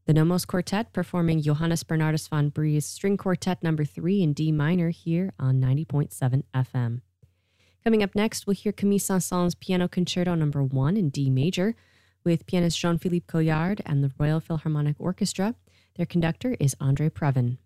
The Nomos Quartet performing Johannes Bernardus von Brie's String Quartet No. 3 in D minor here on 90.7 FM. Coming up next, we'll hear Camille Saint-Saëns' Piano Concerto No. 1 in D major with pianist Jean-Philippe Collard and the Royal Philharmonic Orchestra. Their conductor is André Previn.